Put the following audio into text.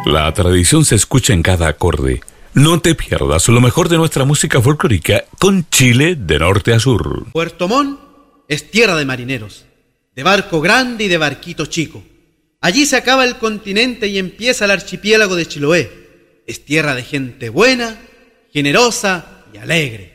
La tradición se escucha en cada acorde. No te pierdas lo mejor de nuestra música folclórica con Chile de norte a sur. Puerto Montt es tierra de marineros, de barco grande y de barquito chico. Allí se acaba el continente y empieza el archipiélago de Chiloé. Es tierra de gente buena, generosa y alegre.